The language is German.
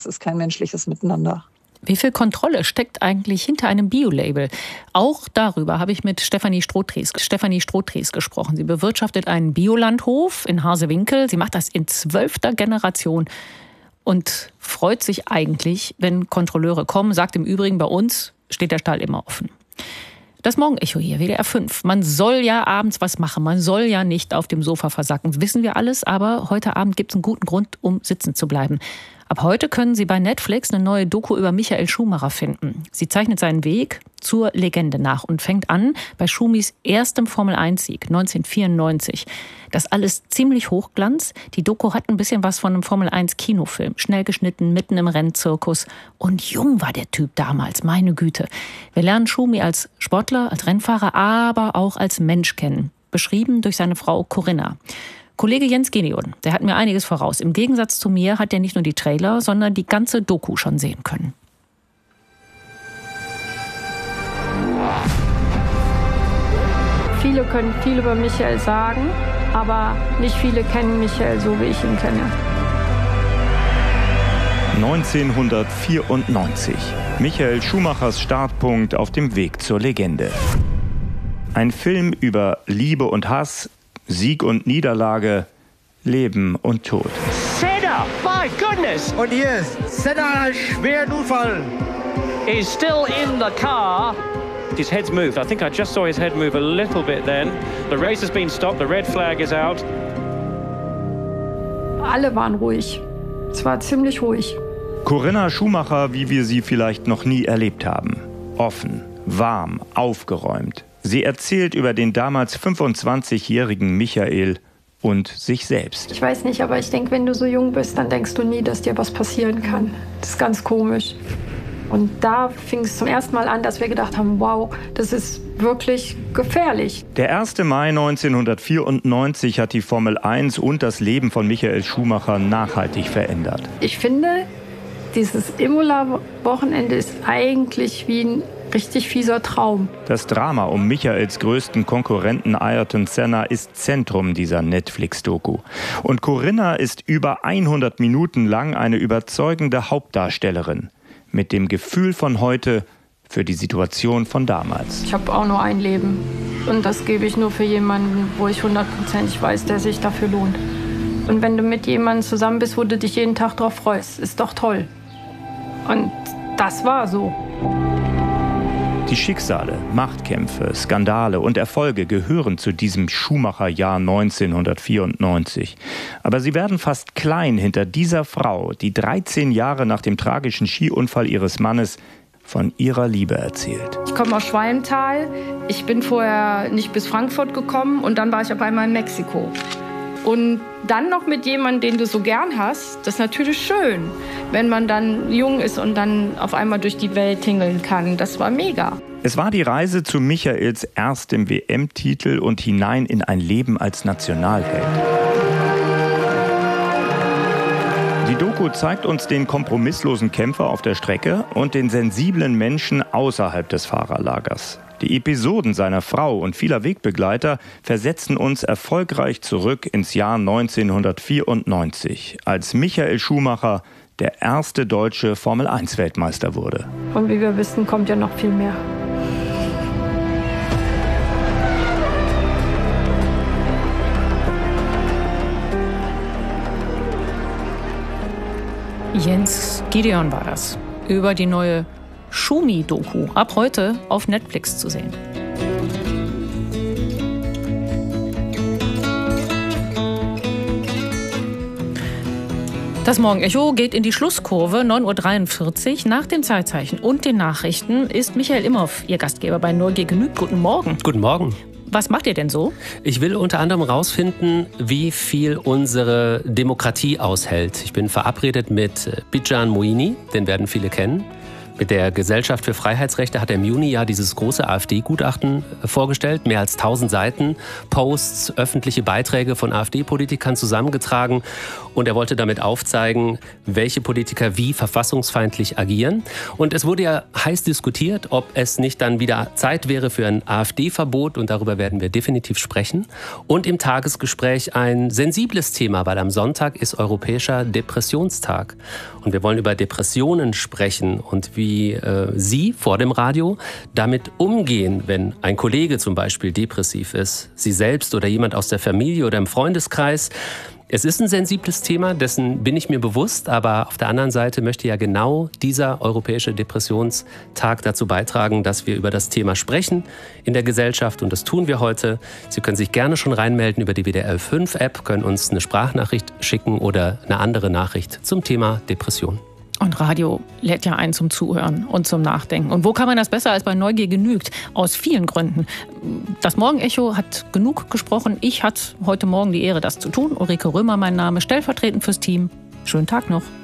Es ist kein menschliches Miteinander. Wie viel Kontrolle steckt eigentlich hinter einem Bio-Label? Auch darüber habe ich mit Stefanie Strohtries gesprochen. Sie bewirtschaftet einen Biolandhof in Harsewinkel. Sie macht das in 12. Generation und freut sich eigentlich, wenn Kontrolleure kommen. Sagt im Übrigen, bei uns steht der Stall immer offen. Das Morgenecho hier, WDR 5. Man soll ja abends was machen. Man soll ja nicht auf dem Sofa versacken. Das wissen wir alles, aber heute Abend gibt es einen guten Grund, um sitzen zu bleiben. Ab heute können Sie bei Netflix eine neue Doku über Michael Schumacher finden. Sie zeichnet seinen Weg zur Legende nach und fängt an bei Schumis erstem Formel-1-Sieg 1994. Das alles ziemlich Hochglanz. Die Doku hat ein bisschen was von einem Formel-1-Kinofilm. Schnell geschnitten, mitten im Rennzirkus. Und jung war der Typ damals, meine Güte. Wir lernen Schumi als Sportler, als Rennfahrer, aber auch als Mensch kennen. Beschrieben durch seine Frau Corinna. Kollege Jens Gideon, der hat mir einiges voraus. Im Gegensatz zu mir hat er nicht nur die Trailer, sondern die ganze Doku schon sehen können. Viele können viel über Michael sagen, aber nicht viele kennen Michael so, wie ich ihn kenne. 1994. Michael Schumachers Startpunkt auf dem Weg zur Legende. Ein Film über Liebe und Hass, Sieg und Niederlage, Leben und Tod. Senna, my goodness! Und hier ist Senna einen schweren Unfall. Is still in the car. His head's moved. I think I just saw his head move a little bit then. The race has been stopped. The red flag is out. Alle waren ruhig. Es war ziemlich ruhig. Corinna Schumacher, wie wir sie vielleicht noch nie erlebt haben. Offen, warm, aufgeräumt. Sie erzählt über den damals 25-jährigen Michael und sich selbst. Ich weiß nicht, aber ich denke, wenn du so jung bist, dann denkst du nie, dass dir was passieren kann. Das ist ganz komisch. Und da fing es zum ersten Mal an, dass wir gedacht haben, wow, das ist wirklich gefährlich. Der 1. Mai 1994 hat die Formel 1 und das Leben von Michael Schumacher nachhaltig verändert. Ich finde, dieses Imola-Wochenende ist eigentlich wie ein richtig fieser Traum. Das Drama um Michaels größten Konkurrenten Ayrton Senna ist Zentrum dieser Netflix-Doku. Und Corinna ist über 100 Minuten lang eine überzeugende Hauptdarstellerin. Mit dem Gefühl von heute für die Situation von damals. Ich habe auch nur ein Leben. Und das gebe ich nur für jemanden, wo ich 100% weiß, der sich dafür lohnt. Und wenn du mit jemandem zusammen bist, wo du dich jeden Tag drauf freust, ist doch toll. Und das war so. Die Schicksale, Machtkämpfe, Skandale und Erfolge gehören zu diesem Schumacher-Jahr 1994. Aber sie werden fast klein hinter dieser Frau, die 13 Jahre nach dem tragischen Skiunfall ihres Mannes von ihrer Liebe erzählt. Ich komme aus Schwalmtal. Ich bin vorher nicht bis Frankfurt gekommen und dann war ich auf einmal in Mexiko. Und dann noch mit jemandem, den du so gern hast, das ist natürlich schön, wenn man dann jung ist und dann auf einmal durch die Welt tingeln kann. Das war mega. Es war die Reise zu Michaels erstem WM-Titel und hinein in ein Leben als Nationalheld. Die Doku zeigt uns den kompromisslosen Kämpfer auf der Strecke und den sensiblen Menschen außerhalb des Fahrerlagers. Die Episoden seiner Frau und vieler Wegbegleiter versetzen uns erfolgreich zurück ins Jahr 1994, als Michael Schumacher der erste deutsche Formel-1-Weltmeister wurde. Und wie wir wissen, kommt ja noch viel mehr. Jens Gideon war das. Über die neue Schumi-Doku. Ab heute auf Netflix zu sehen. Das Morgenecho geht in die Schlusskurve, 9.43 Uhr. Nach dem Zeitzeichen und den Nachrichten ist Michael Imhoff, Ihr Gastgeber bei Neugier genügt. Guten Morgen. Guten Morgen. Was macht ihr denn so? Ich will unter anderem herausfinden, wie viel unsere Demokratie aushält. Ich bin verabredet mit Bijan Moini, den werden viele kennen. Mit der Gesellschaft für Freiheitsrechte hat er im Juni ja dieses große AfD-Gutachten vorgestellt. Mehr als 1000 Seiten, Posts, öffentliche Beiträge von AfD-Politikern zusammengetragen. Und er wollte damit aufzeigen, welche Politiker wie verfassungsfeindlich agieren. Und es wurde ja heiß diskutiert, ob es nicht dann wieder Zeit wäre für ein AfD-Verbot. Und darüber werden wir definitiv sprechen. Und im Tagesgespräch ein sensibles Thema, weil am Sonntag ist Europäischer Depressionstag. Und wir wollen über Depressionen sprechen und wie Sie vor dem Radio damit umgehen, wenn ein Kollege zum Beispiel depressiv ist, Sie selbst oder jemand aus der Familie oder im Freundeskreis. Es ist ein sensibles Thema, dessen bin ich mir bewusst, aber auf der anderen Seite möchte ja genau dieser Europäische Depressionstag dazu beitragen, dass wir über das Thema sprechen in der Gesellschaft und das tun wir heute. Sie können sich gerne schon reinmelden über die WDR 5 App, können uns eine Sprachnachricht schicken oder eine andere Nachricht zum Thema Depression. Und Radio lädt ja ein zum Zuhören und zum Nachdenken. Und wo kann man das besser als bei Neugier genügt? Aus vielen Gründen. Das Morgenecho hat genug gesprochen. Ich hatte heute Morgen die Ehre, das zu tun. Ulrike Römer mein Name, stellvertretend fürs Team. Schönen Tag noch.